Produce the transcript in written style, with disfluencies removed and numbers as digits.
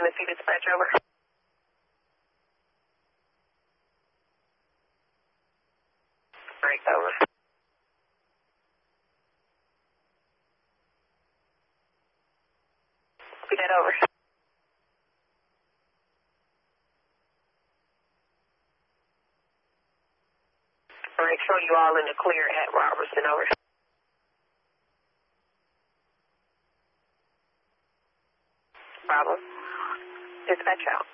Tennessee dispatch, over. Right, over. Repeat that, over. All right, show you all in the clear at Robertson, over. Problem. Dispatch out.